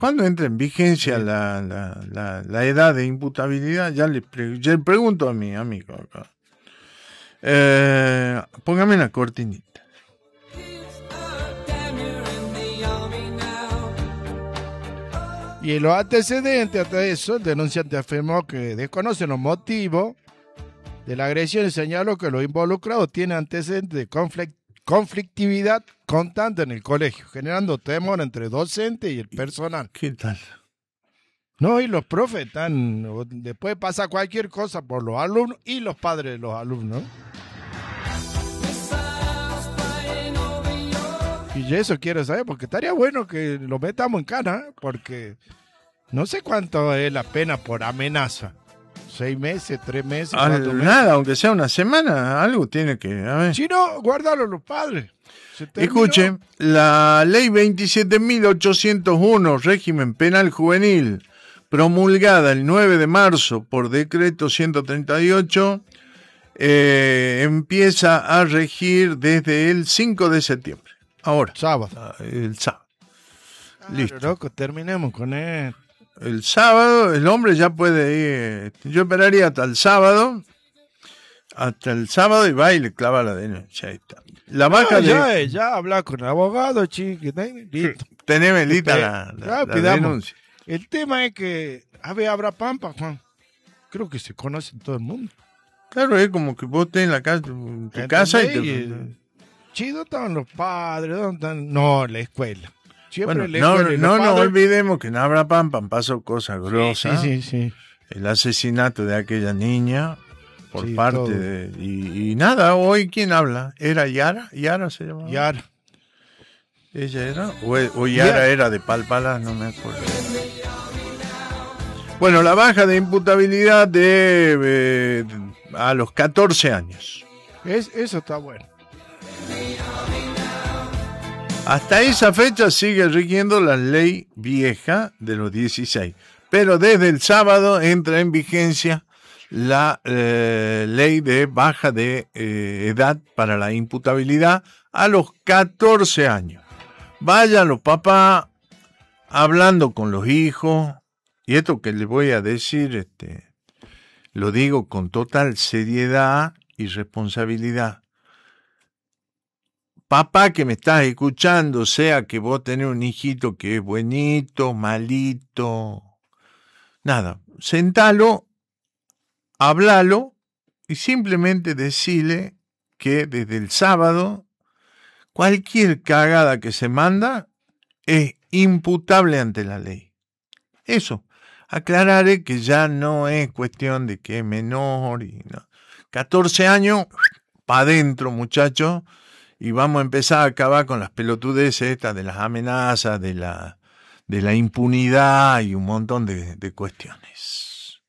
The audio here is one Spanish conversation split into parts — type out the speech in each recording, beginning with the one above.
cuando entra en vigencia la edad de imputabilidad, ya le pregunto a mi amigo acá. Póngame una cortinita. Y en los antecedentes hasta eso, el denunciante afirmó que desconoce los motivos de la agresión y señaló que los involucrados tienen antecedentes de conflictividad constante en el colegio, generando temor entre docentes y el personal. ¿Qué tal? No, y los profes después pasa cualquier cosa por los alumnos y los padres de los alumnos. Y eso quiero saber, porque estaría bueno que lo metamos en cana, porque no sé cuánto es la pena por amenaza. 6 meses, 3 meses, 4 meses. Nada, aunque sea una semana, algo tiene que... A ver. Si no, guárdalo los padres. Escuche, la ley 27.801, régimen penal juvenil, promulgada el 9 de marzo por decreto 138, empieza a regir desde el 5 de septiembre. Ahora. Sábado. El sábado. Listo. Loco, terminemos con esto. El sábado, el hombre ya puede ir. Yo esperaría hasta el sábado y va y le clava la denuncia. Ahí está. La baja ya habla con el abogado, chico. Listo. Teneme lista la denuncia. El tema es que, habrá pampa, Juan. Creo que se conoce en todo el mundo. Claro, es como que vos estés en la casa, tu casa y chido estaban los padres, ¿dónde están? No, la escuela. Siempre bueno, no nos olvidemos que en Abrapampa pasó cosas grosas. Sí. El asesinato de aquella niña por parte todo. Y nada, hoy ¿quién habla? ¿Era Yara? ¿Yara se llamaba? Yara. ¿Ella era? ¿O Yara era de Palpalá? No me acuerdo. Bueno, la baja de imputabilidad a los 14 años. Eso está bueno. Hasta esa fecha sigue rigiendo la ley vieja de los 16, pero desde el sábado entra en vigencia la ley de baja de edad para la imputabilidad a los 14 años. Vayan los papás hablando con los hijos, y esto que les voy a decir, lo digo con total seriedad y responsabilidad. Papá que me estás escuchando, sea que vos tenés un hijito que es buenito, malito, nada, sentalo, hablalo y simplemente decile que desde el sábado cualquier cagada que se manda es imputable ante la ley. Eso, aclararé que ya no es cuestión de que es menor y no. 14 años, pa' adentro, muchachos. Y vamos a empezar a acabar con las pelotudeces estas de las amenazas, de la impunidad y un montón de cuestiones.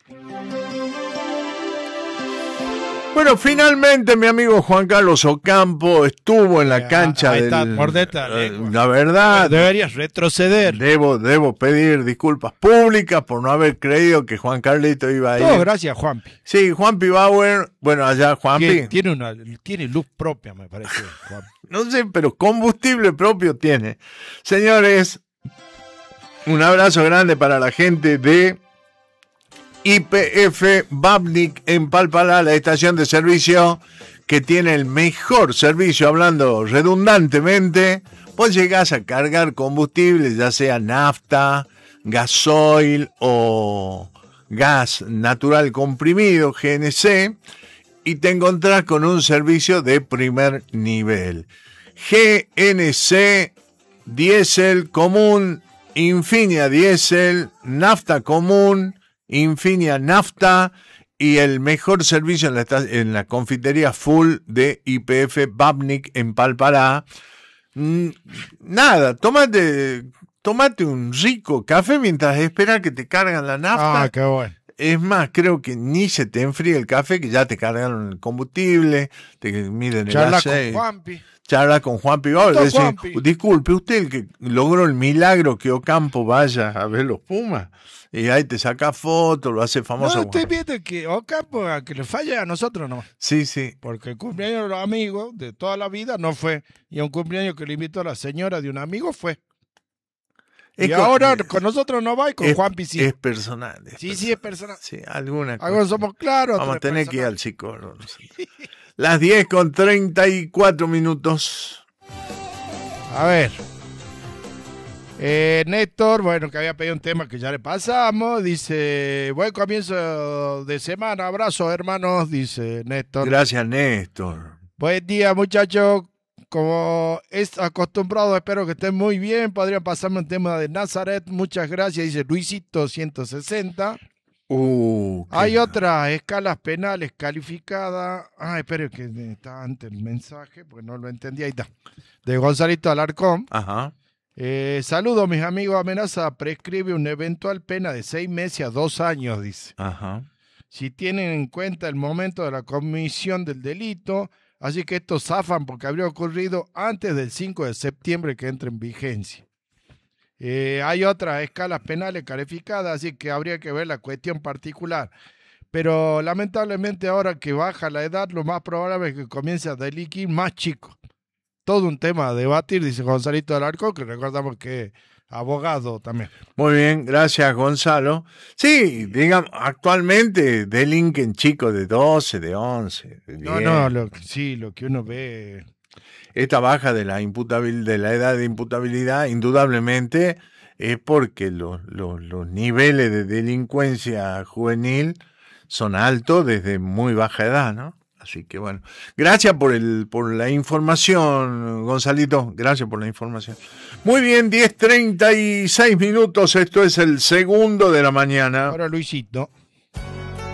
Bueno, finalmente mi amigo Juan Carlos Ocampo estuvo en la cancha la verdad, deberías retroceder. Debo pedir disculpas públicas por no haber creído que Juan Carlito iba a ir. Todo gracias, Juanpi. Sí, Juanpi Bauer, bueno, allá Juanpi. Tiene luz propia, me parece, Juanpi. No sé, pero combustible propio tiene. Señores, un abrazo grande para la gente de YPF Babnik en Palpalá, la estación de servicio que tiene el mejor servicio, hablando redundantemente. Vos llegás a cargar combustible, ya sea nafta, gasoil o gas natural comprimido, GNC, y te encontrás con un servicio de primer nivel. GNC, diésel común, Infinia diésel, nafta común, Infinia nafta y el mejor servicio en la confitería full de YPF Babnik en Palpalá. Nada, tómate un rico café mientras esperas que te cargan la nafta. Ah, qué bueno. Es más, creo que ni se te enfría el café, que ya te cargaron el combustible, te miden el aceite. Charla con Juanpi. Disculpe, usted el que logró el milagro que Ocampo vaya a ver los Pumas. Y ahí te saca fotos, lo hace famoso. No, estoy viendo que Ocampo, a que le falla a nosotros no. Sí. Porque el cumpleaños de los amigos de toda la vida no fue. Y a un cumpleaños que le invitó a la señora de un amigo fue. Y ahora con nosotros no va y con Juan Piscina. Es personal. Sí, es personal. Sí, alguna cosa. Algunos somos claros. Vamos a tener que ir al psicólogo. Las 10:34. A ver. Néstor, bueno, que había pedido un tema que ya le pasamos. Dice, buen comienzo de semana. Abrazo, hermanos, dice Néstor. Gracias, Néstor. Buen día, muchachos. Como es acostumbrado, espero que estén muy bien. Podrían pasarme un tema de Nazaret. Muchas gracias, dice Luisito 160. Hay otras escalas penales calificadas. Espero que está antes el mensaje, porque no lo entendí. Ahí está. De Gonzalito Alarcón. Ajá. Saludos, mis amigos. Amenaza prescribe una eventual pena de 6 meses a 2 años, dice. Ajá. Si tienen en cuenta el momento de la comisión del delito. Así que estos zafan porque habría ocurrido antes del 5 de septiembre que entre en vigencia. Hay otras escalas penales calificadas, así que habría que ver la cuestión particular. Pero lamentablemente ahora que baja la edad, lo más probable es que comience a delinquir más chicos. Todo un tema a debatir, dice Gonzalito Alarcón, que recordamos que es abogado también. Muy bien, gracias Gonzalo. Sí, digamos, actualmente delinquen chicos de 12, de 11. De 10. Lo que uno ve. Esta baja de la edad de imputabilidad, indudablemente, es porque los niveles de delincuencia juvenil son altos desde muy baja edad, ¿no? Así que bueno, gracias por la información, Gonzalito, gracias por la información. Muy bien, 10:36, esto es el segundo de la mañana. Ahora Luisito.